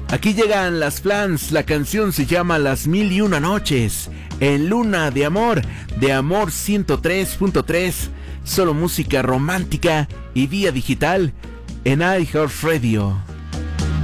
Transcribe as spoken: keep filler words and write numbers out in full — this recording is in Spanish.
Aquí llegan las Flans, la canción se llama Las Mil y Una Noches, en Luna de Amor, de Amor ciento tres punto tres, solo música romántica y vía digital en iHeartRadio.